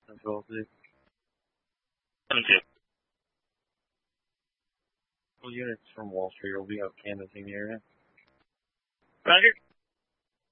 Control 6. 72. All units from Wall Street will be up canvassing the area. Roger.